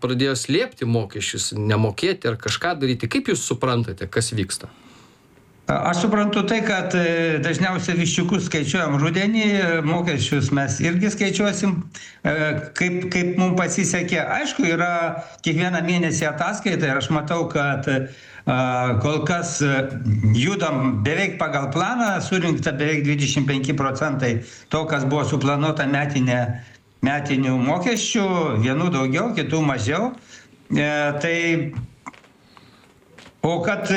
pradėjo slėpti mokesčius, nemokėti ar kažką daryti. Kaip jūs suprantate, kas vyksta? Aš suprantu tai, kad dažniausiai viščiukus skaičiuojam rudenį, mokesčius mes irgi skaičiuosim, kaip mums pasisekė. Aišku, yra kiekvieną mėnesį ataskaita ir aš matau, kad kol kas judam beveik pagal planą, surinkta beveik 25% to, kas buvo suplanuota metinių mokesčių, vienų daugiau, kitų mažiau. O kad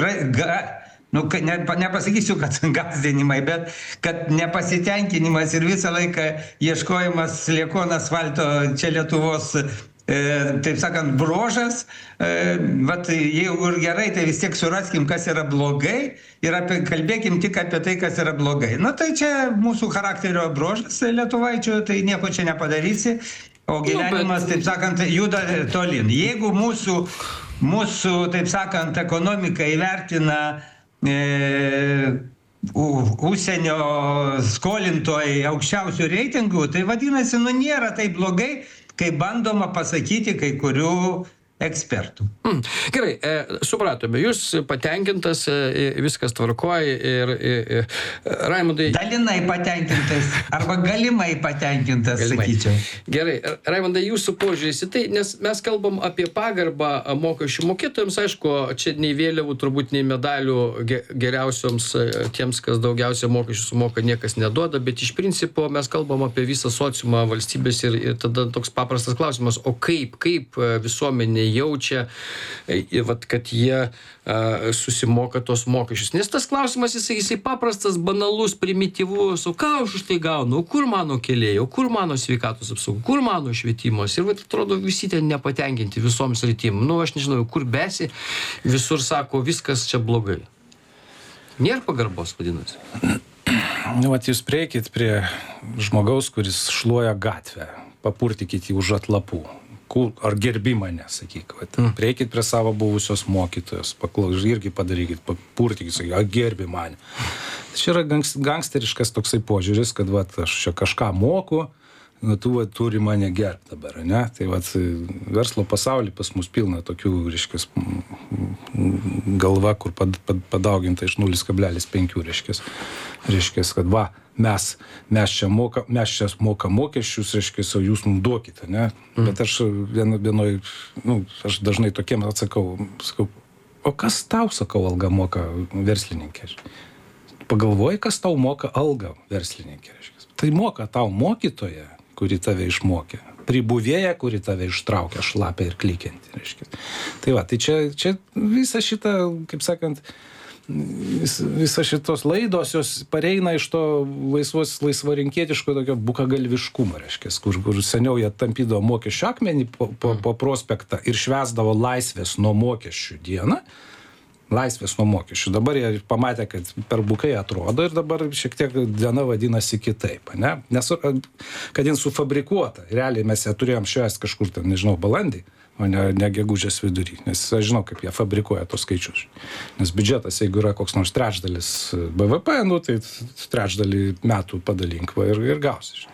nepasakysiu, kad gąsdinimai, bet kad nepasitenkinimas ir visą laiką ieškojimas sliekon asfalto čia Lietuvos, taip sakant, bruožas, jeigu ir gerai, tai vis tiek suraskim, kas yra blogai ir kalbėkim tik apie tai, kas yra blogai. Tai čia mūsų charakterio bruožas lietuvaičių, tai nieko čia nepadarysi, o gyvenimas, taip sakant, juda tolin. Jeigu mūsų, taip sakant, ekonomika įvertina užsienio skolintojai aukščiausių reitingų, tai vadinasi, nėra taip blogai, kaip bandoma pasakyti kai kurių ekspertų. Gerai, supratome, jūs patenkintas, viskas tvarkoj ir Raimundai... Dalinai patenkintas, arba galimai patenkintas, sakyčiau. Gerai, Raimundai, jūsų požiūris į tai, nes mes kalbam apie pagarbą mokesčių mokėtojams, aišku, čia nei vėliavų, turbūt nei medalių geriausioms tiems, kas daugiausia mokesčių sumoka, niekas neduoda, bet iš principo mes kalbam apie visą sociumą valstybės ir tada toks paprastas klausimas, o kaip visuomenė jaučia, kad jie susimoka tos mokesčius. Nes tas klausimas, jisai paprastas, banalus, primityvus, o ką aš už tai gaunu, o kur mano keliai, o kur mano sveikatos apsauga, kur mano švietimas. Ir atrodo, visi ten nepatenkinti visom sritim. Aš nežinau, kur besi, visur sako, viskas čia blogai. Nėra pagarbos, vadinasi. Jūs prieikit prie žmogaus, kuris šluoja gatvę, papurtikit jį už atlapų. Ar gerbi mane, sakyk. Prieikit prie savo buvusios mokytojos, irgi padarykit, papurtikit, sakyk, ar gerbi mane. Tai čia yra gangsteriškas toksai požiūris, kad aš čia kažką moku, tu turi mane gerbti dabar, ne? Tai verslo pasaulį pas mus pilna tokių, reiškias, galva, kur padauginta iš 0,5, reiškias, kad mes čia moka mokesčius, reiškias, o jūs mums duokite, ne? Bet aš aš dažnai tokiem atsakau, o kas tau, sakau, algą moka verslininkė? Pagalvoji, kas tau moka algą verslininkė, reiškias. Tai moka tau mokytoja, kuri tave išmokė, pribuvėja, kuri tave ištraukė šlapę ir klykiantį, reiškia. Tai čia visa šita, kaip sakant, visa šitos laidos, jos pareina iš to laisvarinkietiško tokio bukagalviškumo, reiškia, kur seniau jie tampydavo mokesčių akmenį po prospektą ir švęsdavo laisvės nuo mokesčių dieną. Laisvės nuo mokesčių. Dabar jie pamatė, kad per bukai atrodo ir dabar šiek tiek diena vadinasi kitaip, ne? Nes, kad jin sufabrikuota. Realiai mes ją turėjom švęsti kažkur ten, nežinau, balandį, o ne gegužės vidury. Nes aš žinau, kaip jie fabrikuoja tos skaičius. Nes biudžetas, jeigu yra koks nors trečdalis BVP, tai trečdalį metų padalink ir gausi.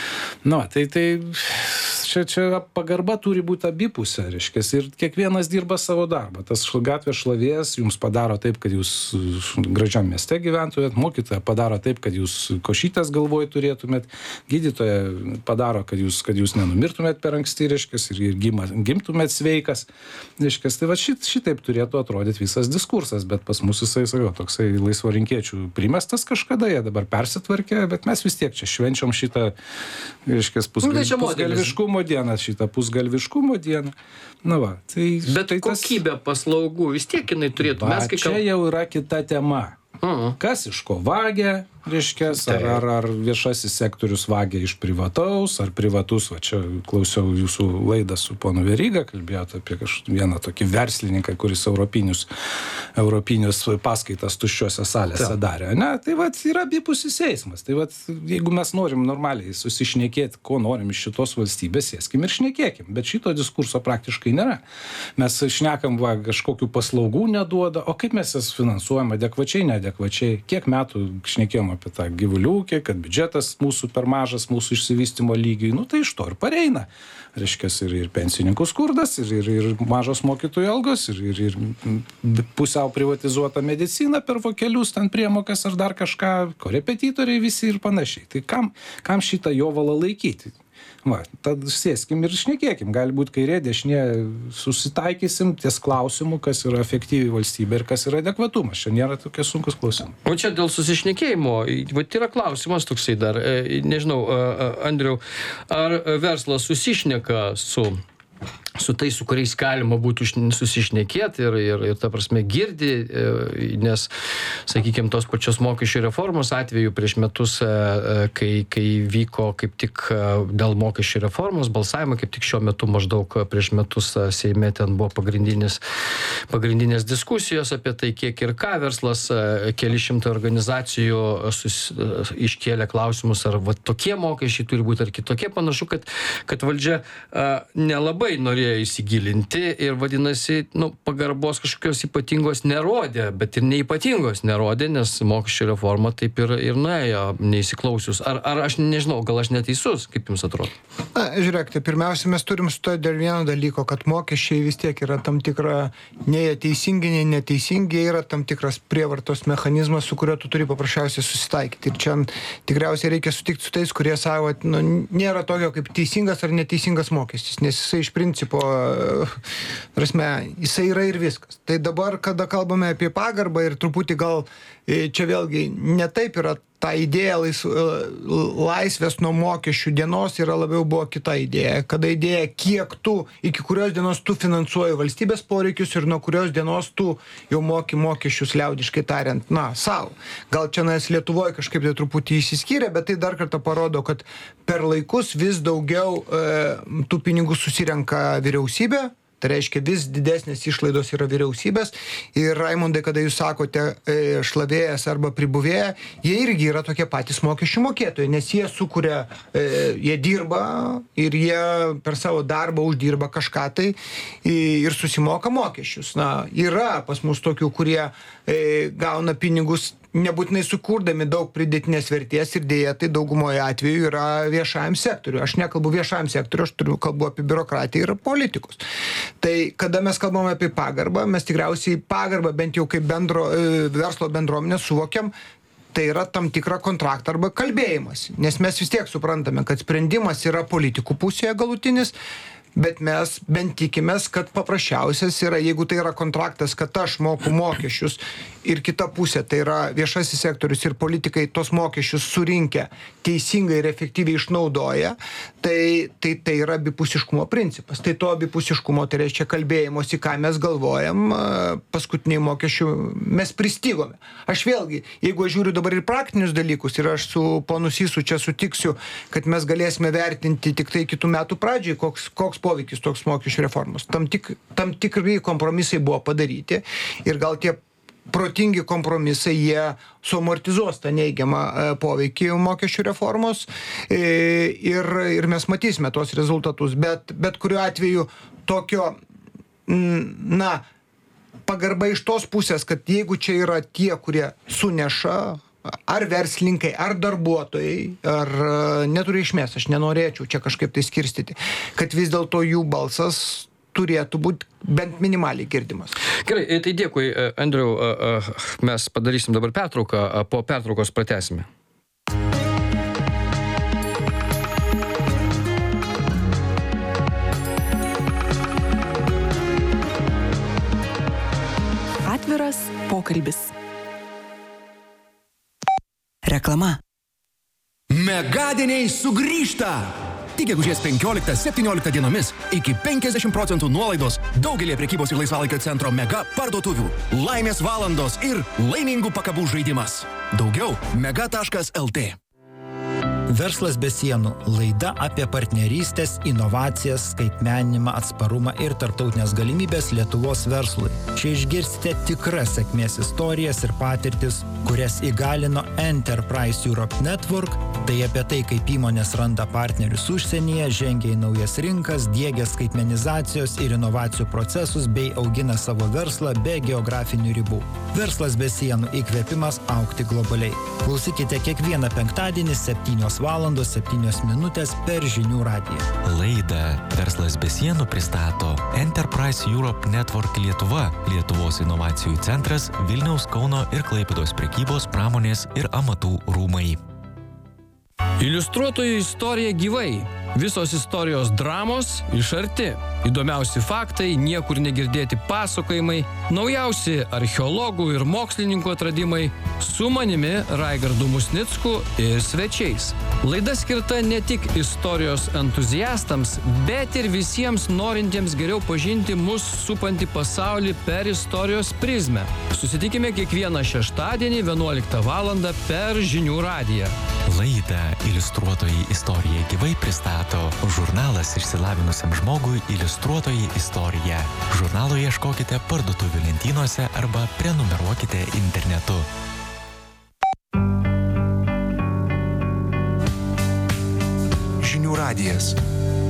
Tai čia pagarba turi būti abipusė, reiškia, ir kiekvienas dirba savo darbą. Tas gatvės šlavėjas jums padaro taip, kad jūs gražiam mieste gyventumėt, mokytoja padaro taip, kad jūs košytės galvoj turėtumėt, gydytoja padaro, kad jūs nenumirtumėt per anksti, reiškia, ir gimtumėt sveikas. Reiškia, tai šitaip turėtų atrodyti visas diskursas, bet pas mus jisai, toksai laisvarinkiečių primestas kažkada, jie dabar persitvarkė, bet mes vis tiek čia švenčiam šitą, reiškia, pusgalviškumo dieną. Bet kokybė paslaugų vis tiek jinai turėtų. Čia jau yra kita tema. Kas iš ko vagia, reiškia, ar viešasis sektorius vagia iš privataus, ar privatus, čia klausiau jūsų laidą su ponu Veryga, kalbėjote apie vieną tokį verslininką, kuris europinius paskaitas tuščiose salėse darė, ne? Tai yra abipusis eismas. Tai jeigu mes norim normaliai susišnekėti, ko norim iš šitos valstybės, sėskim ir šnekėkim, bet šito diskurso praktiškai nėra. Mes šnekam, kažkokių paslaugų neduoda, o kaip mes jas finansuojam adekvačiai, neadekvačiai, kiek metų šnekėjom apie tą gyvulių ūkį, kad biudžetas mūsų per mažas, mūsų išsivystymo lygiui, nu tai iš to ir pareina. Reiškia, ir pensininkų skurdas, ir mažos mokytojų algos, ir pusiau privatizuota medicina per vokelius, ten priemokas ar dar kažką, korepetitoriai visi ir panašiai. Tai kam šitą jovalą laikyti? Va, tad sėskim ir šnekėkim. Gali būti kairė, dešinė, susitaikysim ties klausimu, kas yra efektyvi valstybė ir kas yra adekvatumas. Čia nėra tokie sunkus klausimai. O čia dėl susišnekėjimo, vat yra klausimas toksai dar, nežinau, Andriau, ar verslas susišneka su tais, su kuriais galima būtų susišnekėti ir ta prasme girdi, nes, sakykime, tos pačios mokesčių reformos atveju prieš metus, kai vyko kaip tik dėl mokesčių reformos balsavimą, kaip tik šiuo metu maždaug prieš metus Seime ten buvo pagrindinės diskusijos apie tai, kiek ir ką verslas, keli šimtai organizacijų iškėlė klausimus, ar va, tokie mokesčiai turi būti ar kitokie. Panašu, kad valdžia nelabai norėjo įsigilinti ir vadinasi, pagarbos kažkokios ypatingos nerodė, bet ir neypatingos nerodė, nes mokesčių reforma taip ir nuėjo neįsiklausius. Ar aš nežinau, gal aš neteisus, kaip jums atrodo? Na, žiūrėkite, pirmiausia, mes turim sutoti dėl vieno dalyko, kad mokesčiai vis tiek yra tam tikra, nei teisingi, nei neteisingi, yra tam tikras prievartos mechanizmas, su kuriuo tu turi paprasčiausiai susitaikyti. Ir čia tikriausiai reikia sutikti su tais, kurie savo, nėra tokio kaip teisingas ar neteisingas mokestis, nes jisai iš principo, jisai yra ir viskas. Tai dabar, kada kalbame apie pagarbą ir truputį gal čia vėlgi netaip yra ta idėja laisvės nuo mokesčių dienos yra labiau buvo kita idėja. Kada idėja, kiek tu, iki kurios dienos tu finansuoji valstybės poreikius ir nuo kurios dienos tu jau moki mokesčius liaudiškai tariant, savo. Gal čia Lietuvoje kažkaip tai truputį įsiskyrė, bet tai dar kartą parodo, kad per laikus vis daugiau tų pinigų susirenka vyriausybė. Tai reiškia, vis didesnės išlaidos yra vyriausybės ir Raimondai, kada jūs sakote šlavėjas arba pribuvėja, jie irgi yra tokie patys mokesčių mokėtojai, nes jie sukuria, jie dirba ir jie per savo darbą uždirba kažką tai ir susimoka mokesčius. Yra pas mus tokių, kurie gauna pinigus nebūtinai sukurdami daug pridėtinės vertės ir dėja tai daugumoje atveju yra viešajam sektoriui. Aš nekalbu viešajam sektoriui, aš kalbu apie biurokratiją ir politikus. Tai kada mes kalbame apie pagarbą, mes tikriausiai pagarbą bent jau kaip verslo bendruomenę suvokiam, tai yra tam tikra kontraktą arba kalbėjimas. Nes mes vis tiek suprantame, kad sprendimas yra politikų pusėje galutinis, bet mes bent tikimės, kad paprasčiausias yra, jeigu tai yra kontraktas, kad aš moku mokesčius ir kita pusė, tai yra viešasis sektorius ir politikai tos mokesčius surinkę teisingai ir efektyviai išnaudoja, tai yra abipusiškumo principas. Tai to abipusiškumo, tai reiškia kalbėjimosi, ką mes galvojam, paskutiniai mokesčių mes pristigome. Aš vėlgi, jeigu aš žiūriu dabar ir praktinius dalykus ir aš su ponu Sysu čia sutiksiu, kad mes galėsime vertinti tik tai kitų metų pradžiai, koks poveikis toks mokesčių reformos. Tam tikri kompromisai buvo padaryti ir gal tie protingi kompromisai, jie suamortizuos tą neigiamą poveikį mokesčių reformos ir mes matysime tuos rezultatus. Bet kuriuo atveju tokio, pagarba iš tos pusės, kad jeigu čia yra tie, kurie suneša, ar verslininkai, ar darbuotojai, ar neturi išmės, aš nenorėčiau čia kažkaip tai skirstyti, kad vis dėlto jų balsas turėtų būti bent minimaliai girdimas. Gerai, tai dėkui, Andriau, mes padarysim dabar pertrauką, po pertraukos pratęsime. Atviras pokalbis. Reklama. Megadieniai sugrįžta! Tik gegužės 15-17 dienomis iki 50% nuolaidos daugelį prekybos ir laisvalaikio centro Mega parduotuvių. Laimės valandos ir laimingų pakabų žaidimas. Daugiau mega.lt. Verslas be sienų – laida apie partnerystės, inovacijas, skaitmeninimą, atsparumą ir tarptautinės galimybės Lietuvos verslui. Čia išgirsite tikras sėkmės istorijas ir patirtis, kurias įgalino Enterprise Europe Network, tai apie tai, kaip įmonės randa partnerius užsienyje, žengia į naujas rinkas, diegia skaitmenizacijos ir inovacijų procesus bei augina savo verslą be geografinių ribų. Verslas be sienų – įkvėpimas augti globaliai. Klausykite kiekvieną penktadienį 7:07 per Žinių radiją. Laidą Verslas be sienų pristato Enterprise Europe Network Lietuva, Lietuvos inovacijų centras, Vilniaus, Kauno ir Klaipėdos prekybos, pramonės ir amatų rūmai. Iliustruotojų istorija gyvai. Visos istorijos dramos iš arti. Įdomiausi faktai, niekur negirdėti pasakojimai, naujausi archeologų ir mokslininkų atradimai, su manimi Raigardu Musnicku ir svečiais. Laida skirta ne tik istorijos entuziastams, bet ir visiems norintiems geriau pažinti mus supantį pasaulį per istorijos prizmę. Susitikime kiekvieną šeštadienį 11 val. Per Žinių radiją. Laidą Iliustruotojai istorija gyvai pristato žurnalas išsilavinusiam žmogui Iliustruotojai istorija. Žurnalo ieškokite parduotuvių lentynose arba prenumeruokite internetu. Žinių radijas.